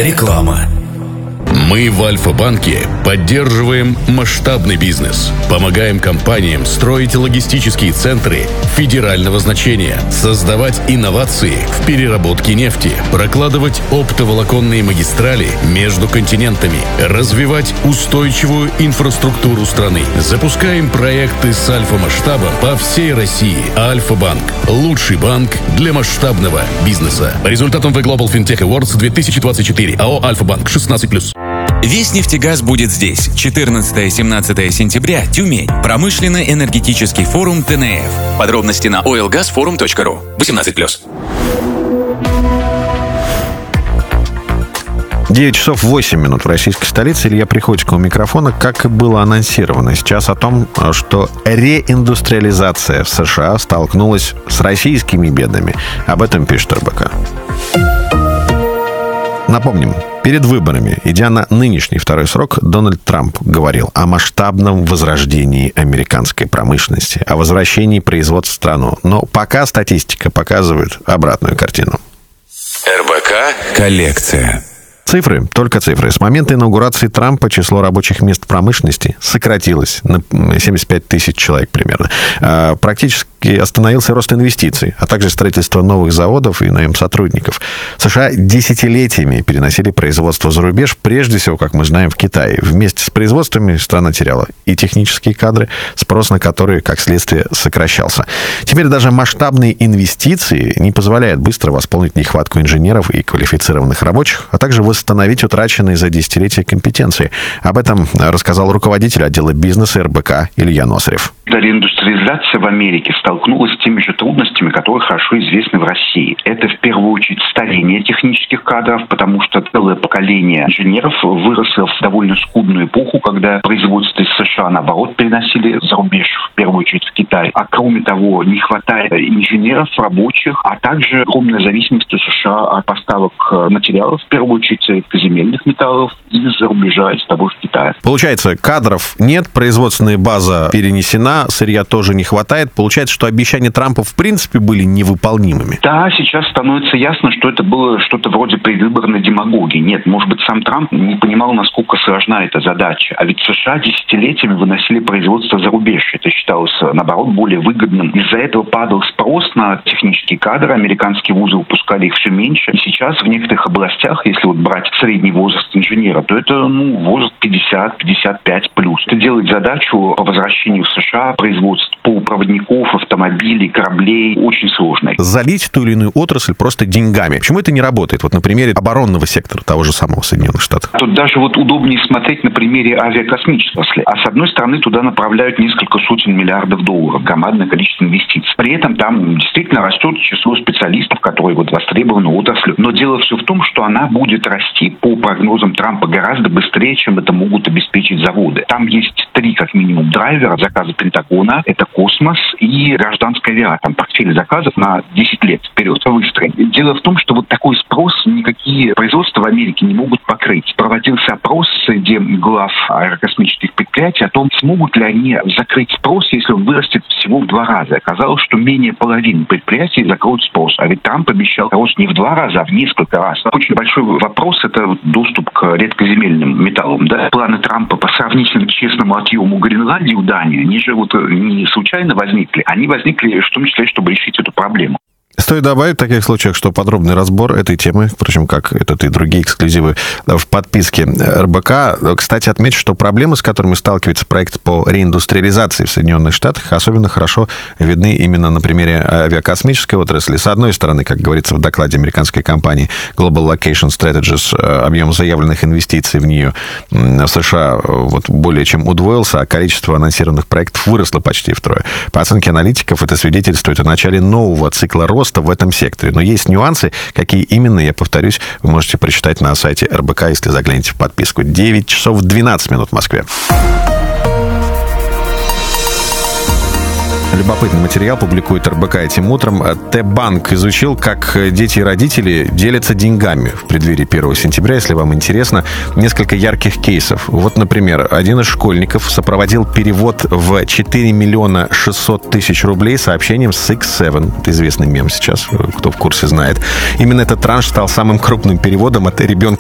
Реклама. Мы в Альфа-банке поддерживаем масштабный бизнес, помогаем компаниям строить логистические центры федерального значения, создавать инновации в переработке нефти, прокладывать оптоволоконные магистрали между континентами, развивать устойчивую инфраструктуру страны. Запускаем проекты с альфа-масштабом по всей России. Альфа-банк – лучший банк для масштабного бизнеса. По результатам The Global FinTech Awards 2024 АО «Альфа-банк» 16+. Весь нефтегаз будет здесь. 14-17 сентября, Тюмень. Промышленно-энергетический форум ТНФ. Подробности на oilgasforum.ru. 18+. 9 часов 8 минут в российской столице. Илья Приходько у микрофона. Как и было анонсировано сейчас о том, что реиндустриализация в США столкнулась с российскими бедами. Об этом пишет РБК. Напомним, перед выборами, идя на нынешний второй срок, Дональд Трамп говорил о масштабном возрождении американской промышленности, о возвращении производства в страну. Но пока статистика показывает обратную картину. РБК коллекция. Цифры, только цифры. С момента инаугурации Трампа число рабочих мест в промышленности сократилось на 75 тысяч человек примерно. Практически остановился рост инвестиций, а также строительство новых заводов и наем сотрудников. США десятилетиями переносили производство за рубеж, прежде всего, как мы знаем, в Китае. Вместе с производствами страна теряла и технические кадры, спрос на которые, как следствие, сокращался. Теперь даже масштабные инвестиции не позволяют быстро восполнить нехватку инженеров и квалифицированных рабочих, а также восстановить утраченные за десятилетия компетенции. Об этом рассказал руководитель отдела бизнеса РБК Илья Носарев. Реиндустриализация в Америке столкнулась с теми же трудностями, которые хорошо известны в России. Это в первую очередь старение технических кадров, потому что целое поколение инженеров выросло в довольно скудную эпоху, когда производство из США, наоборот, переносили за рубеж, в первую очередь в Китай. А кроме того, не хватает инженеров, рабочих, а также огромная зависимость у США от поставок материалов, в первую очередь редкоземельных металлов из-за рубежа, из того же Китая. Получается, кадров нет, производственная база перенесена, сырья тоже не хватает. Получается, что обещания Трампа в принципе были невыполнимыми. Да, сейчас становится ясно, что это было что-то вроде предвыборной демагогии. Нет, может быть, сам Трамп не понимал, насколько сложна эта задача. А ведь США десятилетиями выносили производство за рубеж. Это считалось, наоборот, более выгодным. Из-за этого падал спрос на технические кадры. Американские вузы выпускали их все меньше. И сейчас в некоторых областях, если вот брать средний возраст инженера, то это возраст 50-55+. Это делает задачу по возвращению в США производств полупроводников, автомобилей, кораблей очень сложной. Залить ту или иную отрасль просто деньгами. Почему это не работает? Вот на примере оборонного сектора того же самого Соединенных Штатов. Тут даже удобнее смотреть на примере авиакосмического. А с одной стороны, туда направляют несколько сотен миллиардов долларов, громадное количество инвестиций. При этом там действительно растет число специалистов, которые востребованы отраслью. Но дело все в том, что она будет расти по прогнозам Трампа гораздо быстрее, чем это могут обеспечить заводы. Там есть 3, как минимум, драйвера заказа Пентагона. Это космос и гражданская авиация. Там портфель заказов на 10 лет вперед выстроен. Дело в том, что вот такой спрос никакие производства в Америке не могут покрыть. Проводился опрос среди глав аэрокосмических предприятий о том, смогут ли они закрыть спрос, если он вырастет всего в 2 раза. Оказалось, что менее половины предприятий закроют спрос. А ведь Трамп обещал рост не в 2 раза, а в несколько раз. Очень большой вопрос – это доступ к редкоземельным металлам. Да? Планы Трампа по сравнительно честному отъему Гренландии у Дании, они же не случайно возникли. Они возникли в том числе, чтобы решить эту проблему. Стоит добавить в таких случаях, что подробный разбор этой темы, впрочем, как этот и другие эксклюзивы в подписке РБК. Кстати, отмечу, что проблемы, с которыми сталкивается проект по реиндустриализации в Соединенных Штатах, особенно хорошо видны именно на примере авиакосмической отрасли. С одной стороны, как говорится в докладе американской компании Global Location Strategies, объем заявленных инвестиций в нее в США более чем удвоился, а количество анонсированных проектов выросло почти втрое. По оценке аналитиков, это свидетельствует о начале нового цикла роста в этом секторе. Но есть нюансы. Какие именно, я повторюсь, вы можете прочитать на сайте РБК, если заглянете в подписку. 9 часов 12 минут в Москве. Любопытный материал публикует РБК этим утром. Т-банк изучил, как дети и родители делятся деньгами в преддверии 1 сентября. Если вам интересно, несколько ярких кейсов. Вот, например, один из школьников сопроводил перевод в 4 миллиона 600 тысяч рублей сообщением с X7. Это известный мем сейчас, кто в курсе знает. Именно этот транш стал самым крупным переводом от ребенка